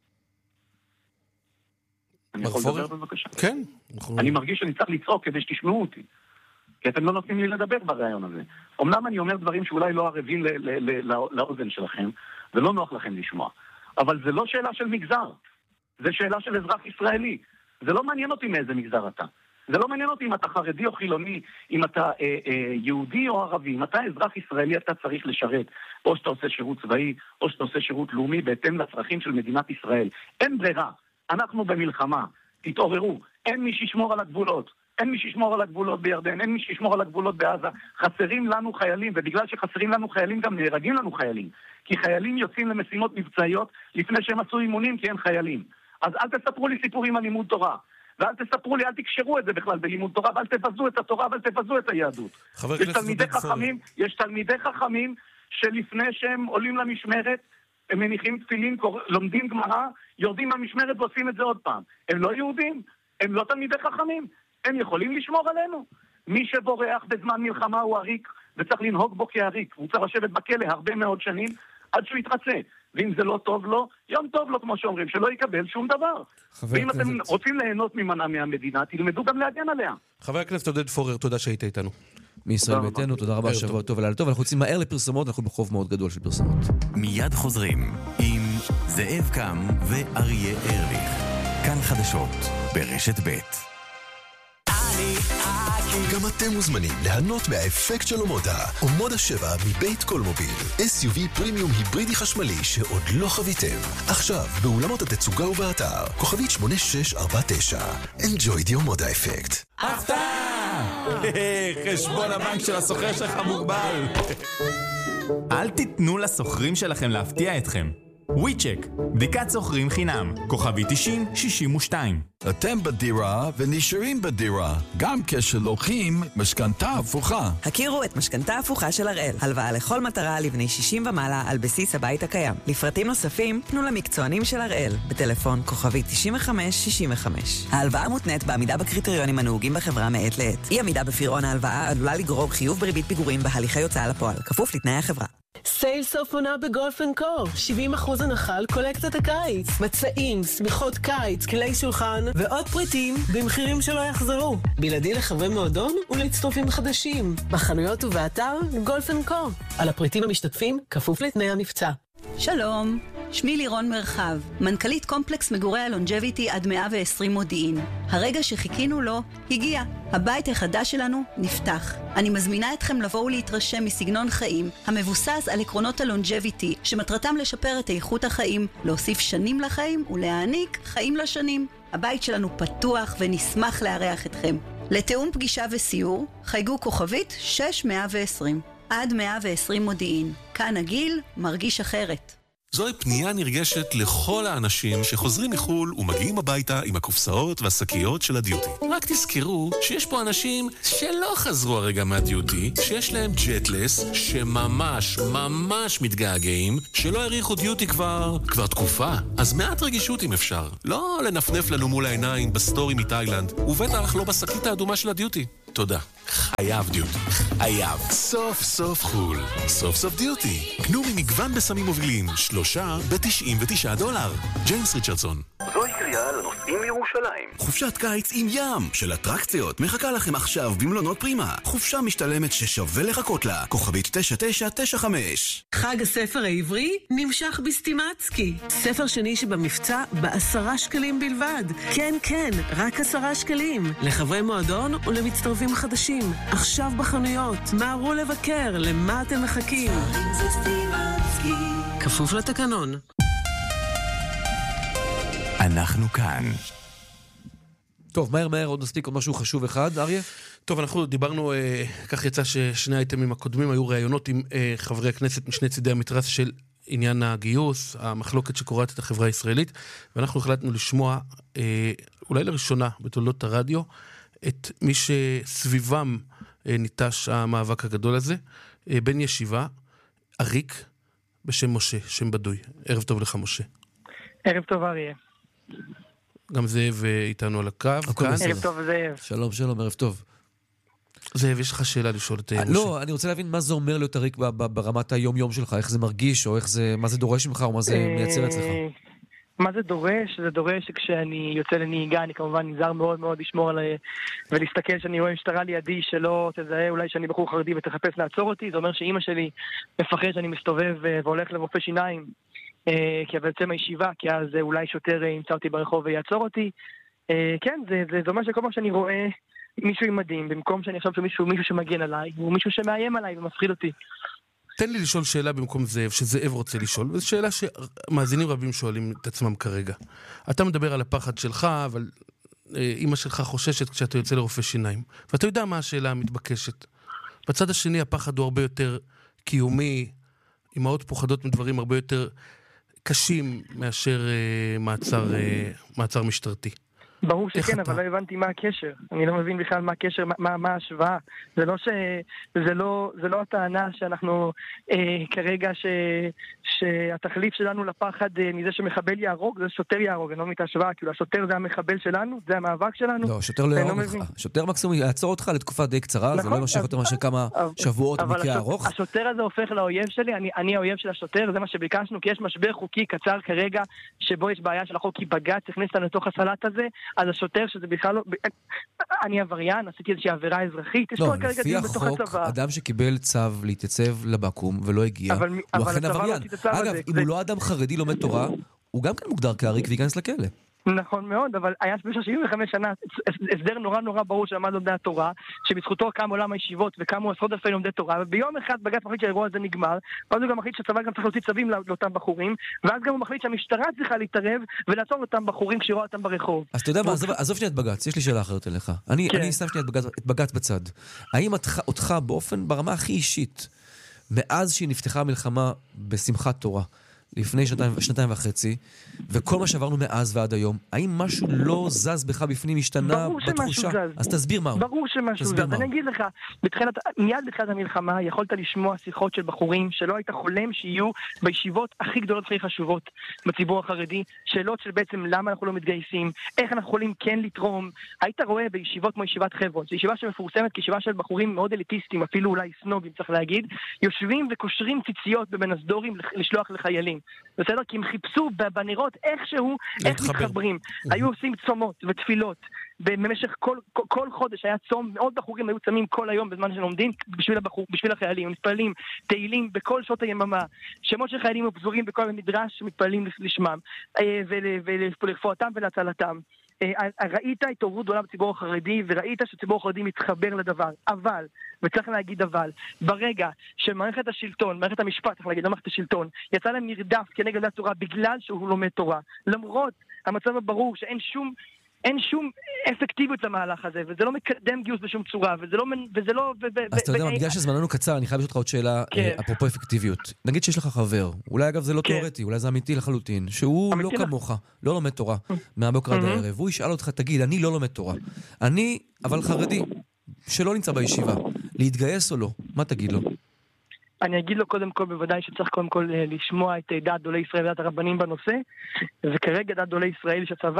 אני יכול לדבר בבקשה? כן. אני מרגיש שאני צריך לצעוק כדי שתשמעו אותי. כי אתם לא נותנים לי לדבר ברעיון הזה. אמנם אני אומר דברים שאולי לא ערבים לאוזן שלכם, ולא נוח לכם לשמוע. אבל זה לא שאלה של מגזר. זה שאלה של אזרח ישראלי. זה לא מעניין אותי מאיזה מגזר אתה. זה לא מעניין אותי אם אתה חרדי או חילוני, אם אתה יהודי או ערבי. אם אתה אזרח ישראלי אתה צריך לשרת. או שאתה עושה שירות צבאי, או שאתה עושה שירות לאומי, בהתאם לצרכים של מדינת ישראל. אין ברירה. אנחנו במלחמה. תתעוררו. אין מי שישמור על הגבולות. אין מי שישמור על הגבולות בירדן, אין מי שישמור על הגבולות בעזה. חסרים לנו חיילים, ובגלל שחסרים לנו חיילים גם נהרגים לנו חיילים. כי חיילים יוצאים למשימות מבצעיות לפני שהם עשו אימונים, כי אין חיילים. אז אל תספרו לי סיפורים על לימוד תורה. ואל תספרו לי, אל תקשרו את זה בכלל בלימוד תורה, ואל תבזו את התורה, ואל תבזו את היהדות. יש תלמידי חכמים שלפני שהם עולים למשמרת, הם מניחים תפילין, לומדים גמרא, יורדים מהמשמרת ועושים את זה עוד פעם. הם לא יהודים, הם לא תלמידי חכמים. הם יכולים לשמור עלינו. מי שבורח בזמן מלחמה הוא עריק, וצריך לנהוג בו כעריק. הוא צריך לשבת בכלא הרבה מאוד שנים, עד שהוא יתרצה. ואם זה לא טוב לו, יום טוב לו, כמו שאומרים, שלא יקבל שום דבר. ואם אתם רוצים ליהנות ממנה מהמדינה, תלמדו גם להגן עליה. חבר הכנסת עודד פורר, תודה שהיית איתנו. מישראל ביתנו, תודה רבה, שבוע טוב ולילה טוב. אנחנו רוצים מהר לפרסומות, אנחנו בחוב מאוד גדול של פרסומות. מיד חוזרים עם זאב קם ואריה ארליך. כאן חדשות ברשת ב'. גם אתם מוזמנים ליהנות מהאפקט של אומודה. אומודה 7 מבית קולמוביל. SUV פרימיום היברידי חשמלי שעוד לא חוויתם. עכשיו, באולמות התצוגה ובאתר. כוכבית 8649. Enjoy the אומודה אפקט. הפתעה! חשבון הבנק של הסוחר שלך מוגבל. אל תיתנו לסוחרים שלכם להפתיע אתכם. וויצ'ק, בדיקת סוחרים חינם, כוכבי 9062. אתם בדירה ונשארים בדירה, גם כשלוקחים משכנתה הפוכה. הכירו את משכנתה הפוכה של הראל. הלוואה לכל מטרה לבני 60 ומעלה על בסיס הבית הקיים. לפרטים נוספים, פנו למקצוענים של הראל, בטלפון כוכבי 9565. ההלוואה מותנית בעמידה בקריטריונים הנהוגים בחברה מעת לעת. אי עמידה בפירעון ההלוואה עלולה לגרור חיוב בריבית פיגורים בהליכי הוצאה לפועל, כפוף לתנאי החברה. סייל סוף עונה בגולף אנד קו. 70% הנחה על קולקציית הקיץ. מצעים, סמיכות קיץ, כלי שולחן ועוד פריטים במחירים שלא יחזרו. בלעדי לחברי מועדון ולהצטרפים חדשים. בחנויות ובאתר גולף אנד קו. על הפריטים המשתתפים כפוף לתנאי המבצע. שלום, שמי לירון מרחב, מנכ"לית קומפלקס מגורי הלונג'ביטי עד 120 מודיעין. הרגע שחיכינו לו הגיע. הבית החדש שלנו נפתח. אני מזמינה אתכם לבוא ולהתרשם מסגנון חיים המבוסס על עקרונות הלונג'ביטי, שמטרתם לשפר את איכות החיים, להוסיף שנים לחיים ולהעניק חיים לשנים. הבית שלנו פתוח ונשמח לארח אתכם. לתאום פגישה וסיור, חייגו כוכבית 6120. עד 120 מודיעין. כאן הגיל מרגיש אחרת. זוהי פנייה נרגשת לכל האנשים שחוזרים מחול ומגיעים הביתה עם הקופסאות והשקיות של הדיוטי. רק תזכרו שיש פה אנשים שלא חזרו הרגע מהדיוטי, שיש להם ג'טלס, שממש מתגעגעים, שלא העריכו דיוטי כבר תקופה. אז מעט רגישות אם אפשר. לא לנפנף לנו מול העיניים בסטורי מתאילנד, ובטח לא בשקית האדומה של הדיוטי. תודה. חייב דיוטי. חייב. סוף סוף חול. סוף סוף דיוטי. קנו ממגוון בסמים מובילים. 3 ב$99. ג'יימס ריצ'רדסון. זוהי קריאה לנוסעים מירושלים. חופשת קיץ עם ים של אטרקציות מחכה לכם עכשיו במלונות פרימה. חופשה משתלמת ששווה לחכות לה. כוכבית 9995. חג הספר העברי נמשך בסטימצקי. ספר שני שבמבצע ב10 שקלים בלבד. כן, כן, רק 10 שקלים. לחברי מועדון ולמצטרפים חדשים. עכשיו בחנויות. מהרו לבקר, למה אתם מחכים? כפוף לתקנון. אנחנו כאן. טוב, מהר, עוד נספיק עוד משהו חשוב אחד, אריה? טוב, אנחנו דיברנו, כך יצא ששני האייטמים הקודמים היו ראיונות עם חברי הכנסת משני צידי המתרס של עניין הגיוס, המחלוקת שקוראת את החברה הישראלית, ואנחנו החלטנו לשמוע, אולי לראשונה בתולדות הרדיו, את מי שסביבם ניטש המאבק הגדול הזה, בן ישיבה, אריק, בשם משה, שם בדוי. ערב טוב לך, משה. ערב טוב, אריה. גם זאב איתנו על הקו. ערב טוב, זאב. שלום, ערב טוב. זאב, יש לך שאלה לשאול את משה? לא, אני רוצה להבין מה זה אומר להיות אריק ברמת היום-יום שלך, איך זה מרגיש, או מה זה דורש ממך, או מה זה מייצר אצלך. מה זה דורש? זה דורש שכשאני יוצא לנהיגה, אני כמובן נזהר מאוד מאוד לשמור על ולהסתכל שאני רואה משטרה לידי שלא תזהה אולי שאני בחור חרדי ותחפש לעצור אותי. זה אומר שאמא שלי מפחד שאני מסתובב והולך לרופא שיניים כי אבל יוצא מהישיבה, כי אז אולי שוטר ימצא אותי ברחוב ויעצור אותי. כן, זה אומר שכל פעם שאני רואה מישהו עם מדים, במקום שאני חושב שמישהו שמגן עליי, הוא מישהו שמאיים עליי ומפחיד אותי. תן לי לשאול שאלה במקום זאב, שזאב רוצה לשאול, וזו שאלה שמאזינים רבים שואלים את עצמם כרגע. אתה מדבר על הפחד שלך, אבל אמא שלך חוששת כשאתה יוצא לרופא שיניים. ואתה יודע מה השאלה המתבקשת. בצד השני הפחד הוא הרבה יותר קיומי, אמהות פוחדות מדברים הרבה יותר קשים מאשר מעצר משטרתי. ברור שכן, אבל לא הבנתי מה הקשר. אני לא מבין בכלל מה הקשר, מה ההשוואה. זה לא הטענה שאנחנו כרגע שהתחליף שלנו לפחד מזה שמחבל יהרוג, זה שוטר יהרוג, אני לא מבין את ההשוואה, כאילו השוטר זה המחבל שלנו, זה המאבק שלנו. לא, שוטר לא יהרוג לך. שוטר מקסימום יעצור אותך לתקופה די קצרה, זה לא ימשך יותר מאשר כמה שבועות במקרה ארוך. השוטר הזה הופך לאויב שלי, אני האויב של השוטר, זה מה שביקשנו, כי יש משבר חוקי קצר כרגע, שבו יש בעיה של החוק, כי בג"ץ הכניס אותנו לתוך הסלט הזה, אז השוטר שזה בכלל לא... אני עבריין, עשיתי איזושהי עבירה אזרחית, יש פה כרגע דיון בתוך הצבא. אדם שקיבל צו להתייצב לבקום ולא הגיע, הוא אכן עבריין. אגב, אם הוא לא אדם חרדי לומד תורה, הוא גם כן מוגדר כאריק וייכנס לכלא. נכון מאוד, אבל היה במשך 75 שנה הסדר נורא ברור של עמד לומדי התורה, שבזכותו קם עולם הישיבות וקמו עשרות אלפי לומדי תורה, וביום אחד בג"ץ מחליט שהאירוע הזה נגמר, ואז הוא גם מחליט שהצבא גם צריך להוציא צווים לאותם בחורים, ואז גם הוא מחליט שהמשטרה צריכה להתערב ולעצור אותם בחורים כשיראו אותם ברחוב. אז אתה יודע מה, עזוב שנייה את בג"ץ, יש לי שאלה אחרת אליך. אני שם שנייה את בג"ץ בצד. האם אותך ברמה הכי אישית, מאז שהיא נפתחה המלחמה בשמחת תורה, לפני שנתיים וחצי, וכל מה שעברנו מאז ועד היום, האם משהו לא זז בך בפנים, השתנה בתחושה? אז תסביר מהו. ברור שמשהו זז. אני אגיד לך, מיד בתחילת המלחמה יכולת לשמוע שיחות של בחורים שלא היית חולם שיהיו בישיבות הכי גדולות והכי חשובות בציבור החרדי, שאלות של בעצם למה אנחנו לא מתגייסים, איך אנחנו יכולים כן לתרום. היית רואה בישיבות כמו ישיבת חברון, זו ישיבה שמפורסמת כישיבה של בחורים מאוד אליטיסטים, אפילו אולי סנובים צריך להגיד, יושבים וקושרים ציציות בבנסדורים לשלוח לחיילים. בסדר? כי הם חיפשו בנרות איכשהו, איך מתחברים. היו עושים צומות ותפילות. במשך כל חודש היה צום, מאוד בחורים היו צמים כל היום בזמן שלומדים בשביל החיילים. הם מתפללים, תהילים בכל שעות היממה. שמות של חיילים מפזורים בכל המדרש שמתפללים לשמם. ולרפואתם ולהצלתם. ראית התעוררות גדולה בציבור החרדי, וראית שהציבור החרדי מתחבר לדבר. אבל, וצריך להגיד אבל, ברגע שמערכת השלטון, מערכת המשפט, צריך להגיד, לא מערכת השלטון, יצא להם נרדף כנגד התורה בגלל שהוא לומד תורה. למרות המצב הברור שאין שום אפקטיביות למהלך הזה, וזה לא מקדם גיוס בשום צורה, וזה לא... אז אתה יודע, בגלל שזמננו קצר, אני חייב לשאול אותך עוד שאלה, אפרופו אפקטיביות. נגיד שיש לך חבר, אולי אגב זה לא תיאורטי, אולי זה אמיתי לחלוטין, שהוא לא כמוך, לא לומד תורה, מהבוקר עד הערב, והוא ישאל אותך, תגיד, אני לא לומד תורה. אני, אבל חרדי, שלא נמצא בישיבה, להתגייס או לא? מה תגיד לו? אני אגיד לו קודם כל, בוודאי שצריך קודם כל לשמוע את דעת גדולי ישראל ודעת הרבנים בנושא, וכרגע דעת גדולי ישראל שהצבא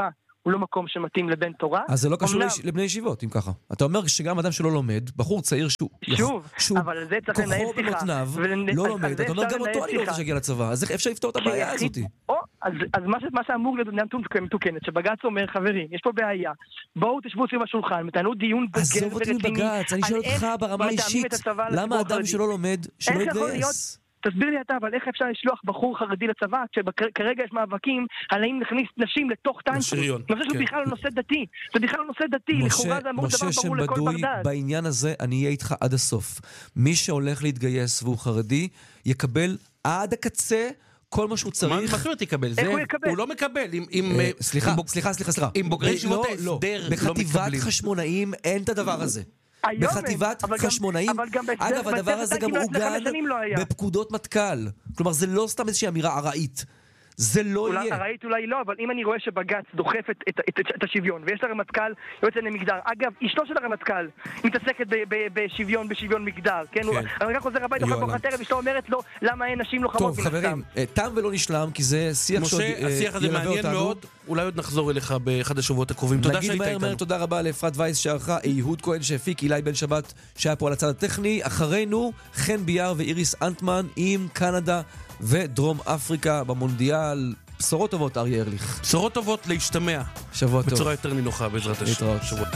הוא לא מקום שמתאים לבן תורה. אז זה לא קשור לבני ישיבות, אם ככה. אתה אומר שגם אדם שלא לומד, בחור צעיר שהוא כוחו במותניו, לא לומד, אתה אומר גם אותו אני לא רוצה שיגיע לצבא, אז איך אפשר לפתור את הבעיה הזאת? אז מה שאמור להיות מדינה מתוקנת, שבג"ץ אומר, חברים, יש פה בעיה, בואו תשבו סביב השולחן, תענו דיון בוגר ורציני. עזוב אותי מבג"ץ, אני שואל אותך ברמה אישית, למה אדם שלא לומד, שלא יתגייס? תסביר לי אתה, אבל איך אפשר לשלוח בחור חרדי לצבא, כשכרגע יש מאבקים, על האם נכניס נשים לתוך טנקים? נושא שהוא בכלל לא נושא דתי. זה בכלל לא נושא דתי, לכאורה זה אמור דבר ברור לכל בר דעת. בעניין הזה אני אהיה איתך עד הסוף. מי שהולך להתגייס והוא חרדי, יקבל עד הקצה כל מה שהוא צריך. מה זאת יקבל? הוא לא מקבל. סליחה. עם בוגרי ישיבות ההסדר לא מקבלים. בחטיבת חשמונאים אין את הדבר הזה. בחטיבת חשמונאים, אגב הדבר הזה גם עוגן בפקודות מטכ"ל, כלומר זה לא סתם איזושהי אמירה ארעית, זה לא יהיה. ארעית אולי לא, אבל אם אני רואה שבג"ץ דוחף את השוויון, ויש לרמטכ"ל יועץ לענייני מגדר, אגב אשתו של הרמטכ"ל מתעסקת בשוויון מגדר, כן? הרמטכ"ל חוזר הביתה אחר כך ערב, אשתו אומרת לו למה אין נשים לוחמות. טוב חברים, תם ולא נשלם, כי זה שיח שעוד ילווה אותנו. השיח הזה מעניין מאוד, אולי עוד נחזור אליך באחד השבועות הקרובים. תודה שהיית איתנו. תודה רבה לאפרת וייס שערכה, יהוד כהן שהפיק, אילי בן שבת שהיה פה על הצד הטכני. אחרינו חן ביאר ואיריס אנטמן עם קנדה ודרום אפריקה במונדיאל. בשורות טובות אריה ארליך. בשורות טובות להשתמע. שבוע טוב. בצורה יותר נינוחה בעזרת השם.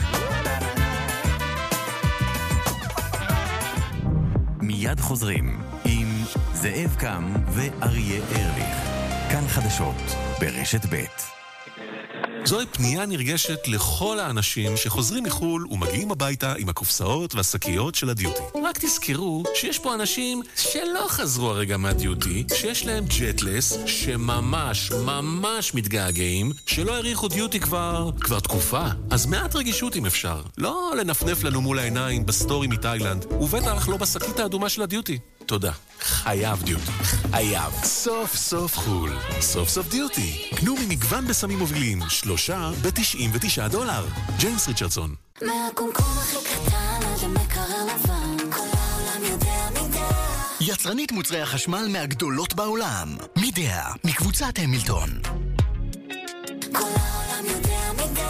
מיד חוזרים עם זאב קם ואריה ארליך. כאן חדשות ברשת ב'. זוהי פנייה נרגשת לכל האנשים שחוזרים מחול ומגיעים הביתה עם הקופסאות והשקיות של הדיוטי. רק תזכרו שיש פה אנשים שלא חזרו הרגע מהדיוטי, שיש להם ג'טלס, שממש מתגעגעים, שלא העריכו דיוטי כבר תקופה. אז מעט רגישות אם אפשר. לא לנפנף לנו מול העיניים בסטורי מתאילנד, ובטח לא בשקית האדומה של הדיוטי. תודה. חייב דיוטי. חייב. סוף סוף חול. סוף סוף דיוטי. קנו ממגוון בסמים מובילים. 3 ב$99. ג'יימס ריצ'רדסון. מהקומקום הכי קטן עד המקרר לבן, כל העולם יודע מידע. יצרנית מוצרי החשמל מהגדולות בעולם. מידע, מקבוצת המילטון. כל העולם יודע מידע.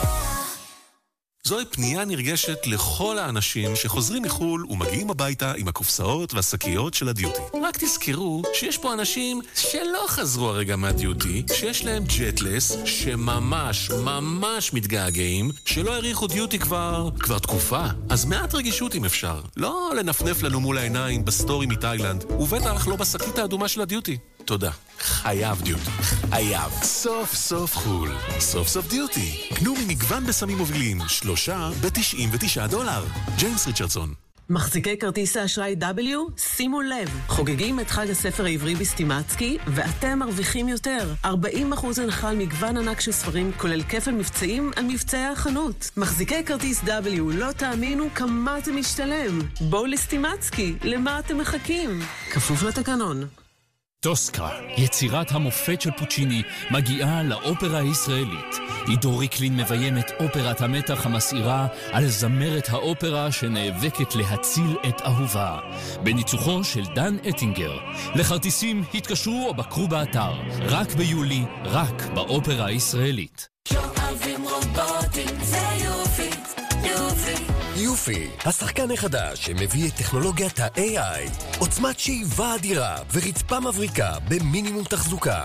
זוהי פנייה נרגשת לכל האנשים שחוזרים מחול ומגיעים הביתה עם הקופסאות והשקיות של הדיוטי. רק תזכרו שיש פה אנשים שלא חזרו הרגע מהדיוטי, שיש להם ג'טלס, שממש מתגעגעים, שלא העריכו דיוטי כבר תקופה. אז מעט רגישות אם אפשר. לא לנפנף לנו מול העיניים בסטורי מתאילנד, ובטח לא בשקית האדומה של הדיוטי. תודה. חייב דיוטי. חייב. סוף סוף חול. סוף סוף דיוטי. קנו ממגוון בסמים מובילים. 3 ב$99. ג'יימס ריצ'רדסון. מחזיקי כרטיס האשראי W, שימו לב, חוגגים את חג הספר העברי בסטימצקי, ואתם מרוויחים יותר. 40% הנחה על מגוון ענק של ספרים, כולל כפל מבצעים על מבצעי החנות. מחזיקי כרטיס W, לא תאמינו כמה זה משתלם. בואו לסטימצקי, למה אתם מחכים? כפוף לתקנון. טוסקה, יצירת המופת של פוצ'יני, מגיעה לאופרה הישראלית. עידו ריקלין מביים את אופרת המתח המסעירה על זמרת האופרה שנאבקת להציל את אהובה. בניצוחו של דן אטינגר. לכרטיסים התקשרו או בקרו באתר. רק ביולי, רק באופרה הישראלית. שואבים רובוטים, זה יופי, יופי. יופי, השחקן החדש שמביא את טכנולוגיית ה-AI, עוצמת שאיבה אדירה ורצפה מבריקה במינימום תחזוקה.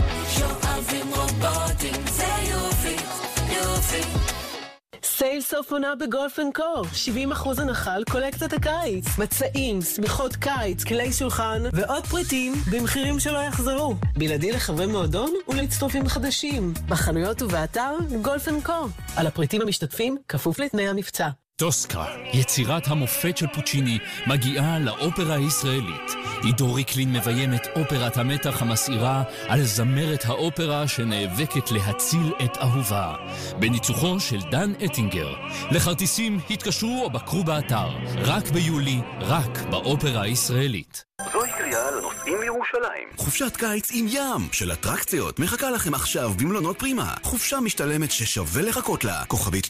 שואבים רובוטים, זה יופי, יופי. סייל סוף עונה בגולף אנד קו, 70% הנחה על קולקציית הקיץ, מצעים, שמיכות קיץ, כלי שולחן ועוד פריטים במחירים שלא יחזרו. בלעדי לחברי מועדון ולהצטרפים חדשים, בחנויות ובאתר גולף אנד קו. על הפריטים המשתתפים כפוף לתנאי המבצע. טוסקה, יצירת המופת של פוצ'יני, מגיעה לאופרה הישראלית. עידו ריקלין מביים את אופרת המתח המסעירה על זמרת האופרה שנאבקת להציל את אהובה. בניצוחו של דן אטינגר. לכרטיסים התקשרו או בקרו באתר. רק ביולי, רק באופרה הישראלית. זוהי קריאה לנוסעים מירושלים. חופשת קיץ עם ים של אטרקציות מחכה לכם עכשיו במלונות פרימה. חופשה משתלמת ששווה לחכות לה. כוכבית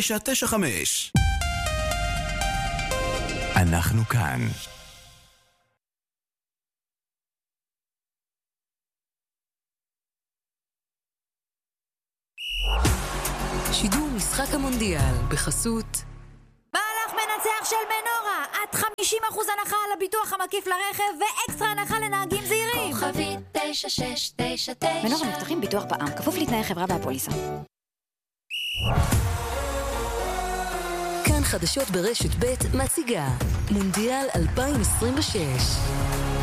9995. אנחנו כאן. שידור משחק המונדיאל בחסות מהלך מנצח של מנורה, עד 50% הנחה על הביטוח המקיף לרכב ואקסטרה הנחה לנהגים זהירים. כוכבית 9699 מנורה מבטחים ביטוח בע"מ, כפוף לתנאי חברה והפוליסה. כאן חדשות ברשת ב' מציגה מונדיאל 2026.